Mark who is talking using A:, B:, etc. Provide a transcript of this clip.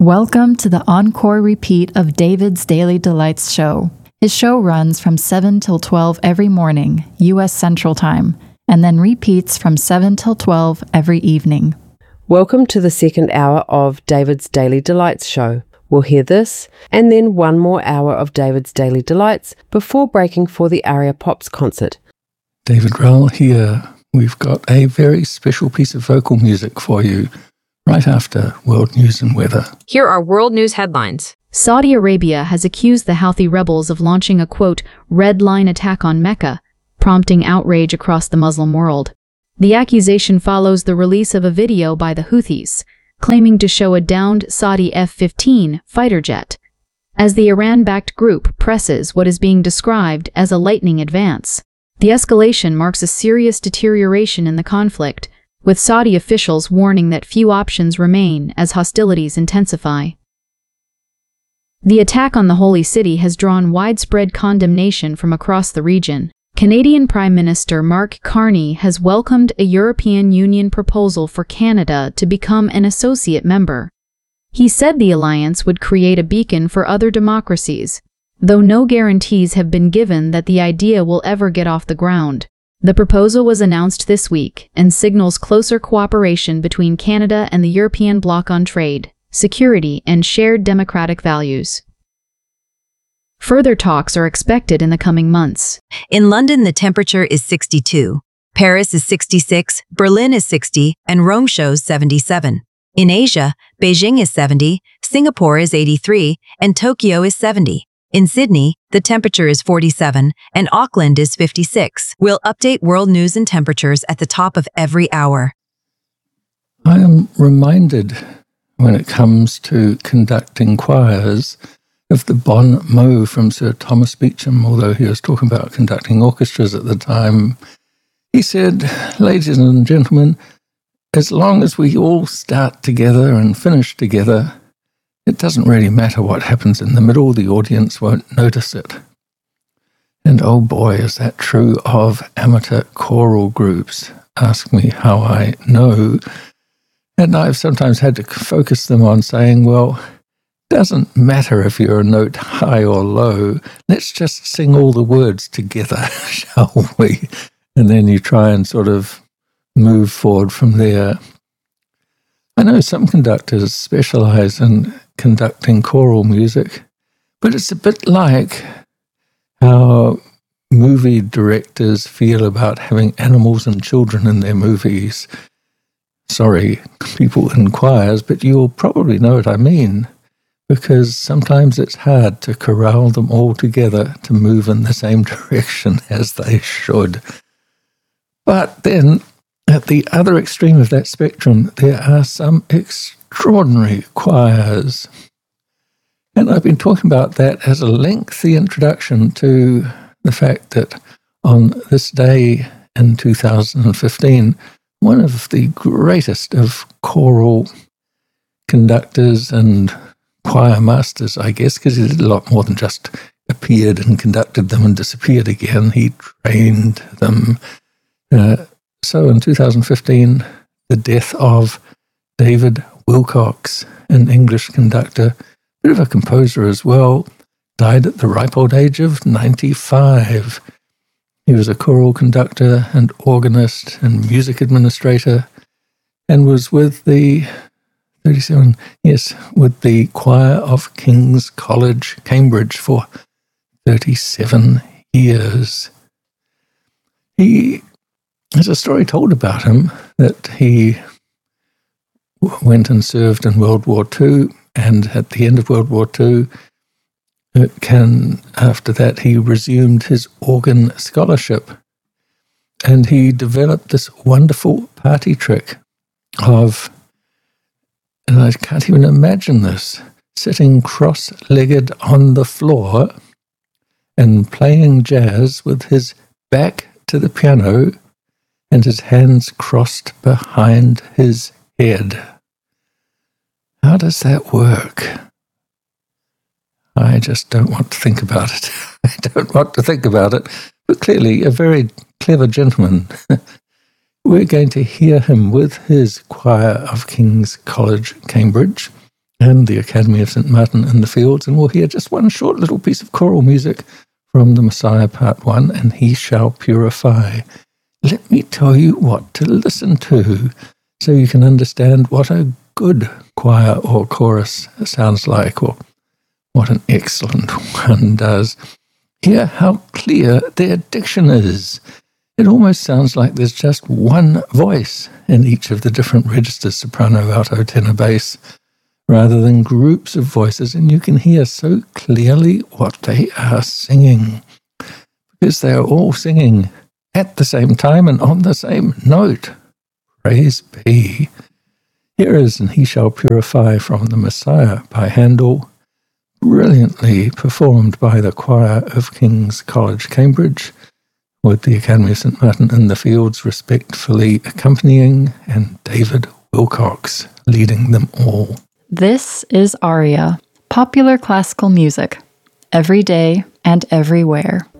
A: Welcome to the encore repeat of David's Daily Delights show. His show runs from 7 till 12 every morning, U.S. Central Time, and then repeats from 7 till 12 every evening.
B: Welcome to the second hour of David's Daily Delights show. We'll hear this, and then one more hour of David's Daily Delights before breaking for the Aria Pops concert.
C: David Rowell here. We've got a very special piece of vocal music for you right after World News and Weather.
D: Here are world news headlines.
E: Saudi Arabia has accused the Houthi rebels of launching a, quote, red line attack on Mecca, prompting outrage across the Muslim world. The accusation follows the release of a video by the Houthis, claiming to show a downed Saudi F-15 fighter jet, as the Iran-backed group presses what is being described as a lightning advance. The escalation marks a serious deterioration in the conflict, with Saudi officials warning that few options remain as hostilities intensify. The attack on the Holy City has drawn widespread condemnation from across the region. Canadian Prime Minister Mark Carney has welcomed a European Union proposal for Canada to become an associate member. He said the alliance would create a beacon for other democracies, though no guarantees have been given that the idea will ever get off the ground. The proposal was announced this week and signals closer cooperation between Canada and the European bloc on trade, security, and shared democratic values. Further talks are expected in the coming months.
F: In London, the temperature is 62. Paris is 66, Berlin is 60, and Rome shows 77. In Asia, Beijing is 70, Singapore is 83, and Tokyo is 70. In Sydney, the temperature is 47, and Auckland is 56. We'll update world news and temperatures at the top of every hour.
C: I am reminded, when it comes to conducting choirs, of the bon mot from Sir Thomas Beecham, although he was talking about conducting orchestras at the time. He said, ladies and gentlemen, as long as we all start together and finish together, it doesn't really matter what happens in the middle, the audience won't notice it. And oh boy, is that true of amateur choral groups. Ask me how I know. And I've sometimes had to focus them on saying, well, doesn't matter if you're a note high or low. Let's just sing all the words together, shall we? And then you try and sort of move forward from there. I know some conductors specialize in conducting choral music, but it's a bit like how movie directors feel about having animals and children in their movies. Sorry, people in choirs, but you'll probably know what I mean. Because sometimes it's hard to corral them all together to move in the same direction as they should. But then, at the other extreme of that spectrum, there are some extraordinary choirs. And I've been talking about that as a lengthy introduction to the fact that on this day in 2015, one of the greatest of choral conductors and choir masters, I guess, because he did a lot more than just appeared and conducted them and disappeared again. He trained them. So in 2015, the death of David Wilcox, an English conductor, bit of a composer as well, died at the ripe old age of 95. He was a choral conductor and organist and music administrator and was with the 37, yes, with the choir of King's College, Cambridge, for 37 years. He has a story told about him that he went and served in World War II, and at the end of World War II, after that, he resumed his organ scholarship, and he developed this wonderful party trick of, and I can't even imagine this, sitting cross-legged on the floor and playing jazz with his back to the piano and his hands crossed behind his head. How does that work? I just don't want to think about it. I don't want to think about it. But clearly, a very clever gentleman. We're going to hear him with his choir of King's College, Cambridge, and the Academy of St. Martin in the Fields, and we'll hear just one short little piece of choral music from the Messiah Part 1, and He Shall Purify. Let me tell you what to listen to so you can understand what a good choir or chorus sounds like, or what an excellent one does. Hear how clear their diction is. It almost sounds like there's just one voice in each of the different registers, soprano, alto, tenor, bass, rather than groups of voices, and you can hear so clearly what they are singing, because they are all singing at the same time and on the same note. Praise be. Here is And He Shall Purify from the Messiah by Handel, brilliantly performed by the choir of King's College, Cambridge, with the Academy of St. Martin in the Fields respectfully accompanying, and David Wilcox leading them all.
A: This is Aria, popular classical music, every day and everywhere.